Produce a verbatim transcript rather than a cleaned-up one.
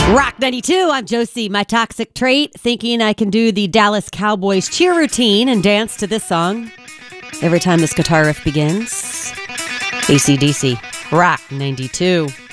Rock ninety-two, I'm Josie. My toxic trait, thinking I can do the Dallas Cowboys cheer routine and dance to this song every time this guitar riff begins. A C D C, Rock ninety-two.